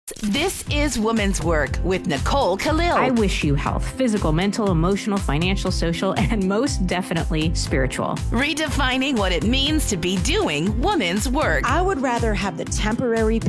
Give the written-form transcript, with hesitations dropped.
This is Woman's Work with Nicole Khalil. I wish you health, physical, mental, emotional, financial, social, and most definitely spiritual. Redefining what it means to be doing woman's work. I would rather have the temporary